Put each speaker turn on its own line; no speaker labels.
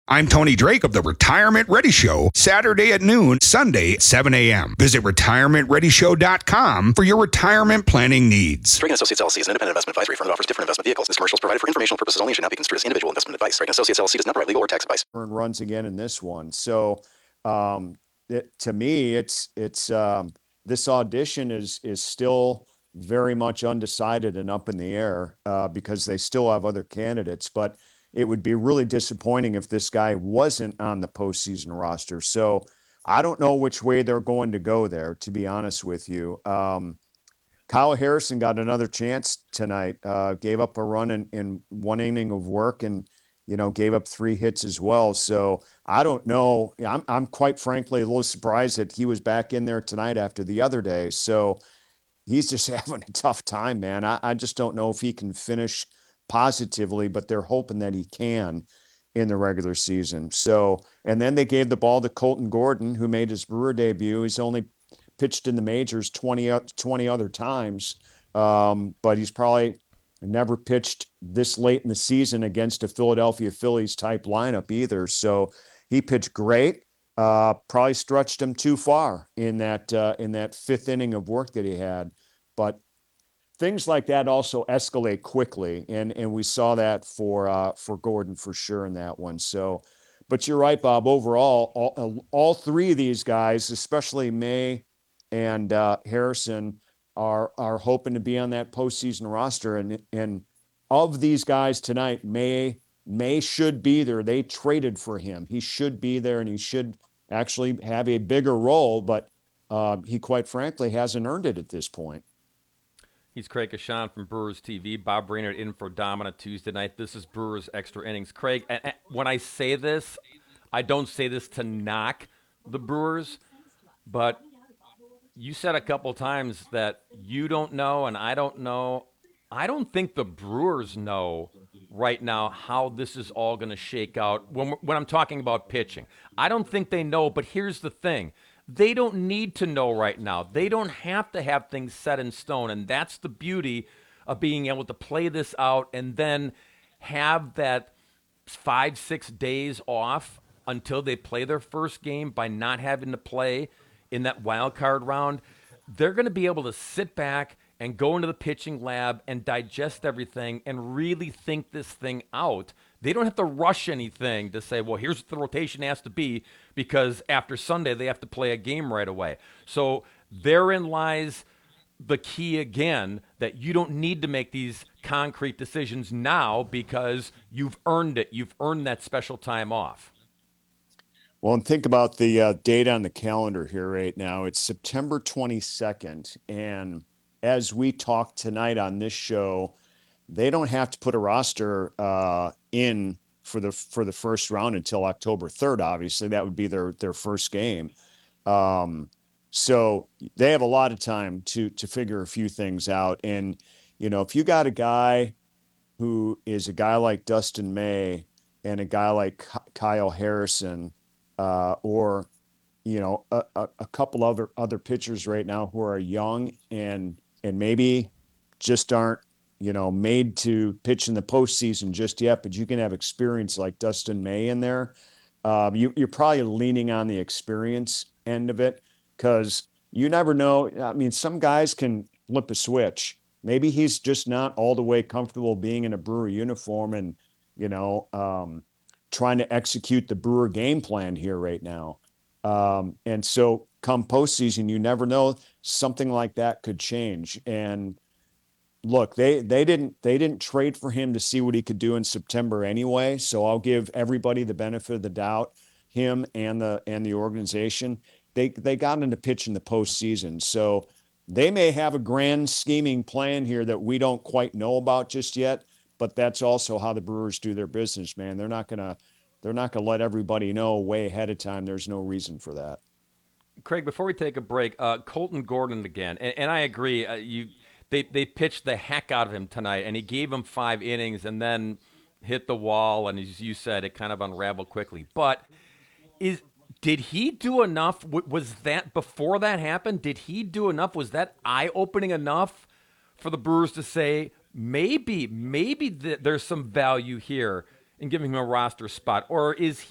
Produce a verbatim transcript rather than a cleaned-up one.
I'm Tony Drake of the Retirement Ready Show, Saturday at noon, Sunday at seven a.m. Visit retirement ready show dot com for your retirement planning needs.
Drake and Associates L L C is an independent investment advisory firm that offers different investment vehicles. This commercial is provided for informational purposes only and should not be construed as individual investment advice. Drake and Associates L L C does not provide legal or tax advice.
Earned runs again in this one. So um, it, to me, it's it's um, this audition is is still very much undecided and up in the air uh, because they still have other candidates. But it would be really disappointing if this guy wasn't on the postseason roster. So I don't know which way they're going to go there, to be honest with you. Um, Kyle Harrison got another chance tonight, uh, gave up a run in, in one inning of work and, you know, gave up three hits as well. So I don't know. I'm, I'm quite frankly a little surprised that he was back in there tonight after the other day. So he's just having a tough time, man. I, I just don't know if he can finish positively, but they're hoping that he can in the regular season. So, and then they gave the ball to Colton Gordon, who made his Brewer debut. He's only pitched in the majors twenty, twenty other times, um, but he's probably never pitched this late in the season against a Philadelphia Phillies type lineup either. So he pitched great. Uh, probably stretched him too far in that uh, in that fifth inning of work that he had, but things like that also escalate quickly, and and we saw that for uh, for Gordon for sure in that one. So, but you're right, Bob. Overall, all, all three of these guys, especially May and uh, Harrison, are are hoping to be on that postseason roster. And and of these guys tonight, May May should be there. They traded for him. He should be there, and he should actually have a bigger role. But uh, he, quite frankly, hasn't earned it at this point.
He's Craig Kashan from Brewers T V. Bob Brainerd in for Dominant Tuesday night. This is Brewers Extra Innings. Craig, when I say this, I don't say this to knock the Brewers, but you said a couple times that you don't know and I don't know. I don't think the Brewers know right now how this is all going to shake out when, when I'm talking about pitching. I don't think they know, but here's the thing. They don't need to know right now. They don't have to have things set in stone, and that's the beauty of being able to play this out and then have that five, six days off until they play their first game by not having to play in that wild card round. They're going to be able to sit back and go into the pitching lab and digest everything and really think this thing out. They don't have to rush anything to say, well, here's what the rotation has to be, because after Sunday they have to play a game right away. So therein lies the key again, that you don't need to make these concrete decisions now because you've earned it. You've earned that special time off.
Well, and think about the uh, date on the calendar here right now. It's September twenty-second. And as we talk tonight on this show, they don't have to put a roster uh, in for the for the first round until October third. Obviously, that would be their their first game. Um, so they have a lot of time to to figure a few things out. And you know, if you got a guy who is a guy like Dustin May and a guy like Kyle Harrison, uh, or you know, a, a, a couple other other pitchers right now who are young and and maybe just aren't, you know, made to pitch in the postseason just yet, but you can have experience like Dustin May in there. Uh, you, you're probably leaning on the experience end of it, because you never know. I mean, some guys can flip a switch. Maybe he's just not all the way comfortable being in a Brewer uniform and, you know, um, trying to execute the Brewer game plan here right now. Um, and so come postseason, you never know, something like that could change. And look, they, they didn't, they didn't trade for him to see what he could do in September anyway. So I'll give everybody the benefit of the doubt, him and the, and the organization. They, they got him to pitch in the postseason. So they may have a grand scheming plan here that we don't quite know about just yet, but that's also how the Brewers do their business, man. They're not going to, they're not going to let everybody know way ahead of time. There's no reason for that.
Craig, before we take a break, uh, Colton Gordon again, and, and I agree. Uh, you, they they pitched the heck out of him tonight, and he gave him five innings, and then hit the wall, and as you said, it kind of unraveled quickly. But is did he do enough? Was that before that happened? Did he do enough? Was that eye-opening enough for the Brewers to say maybe maybe th- there's some value here in giving him a roster spot, or is he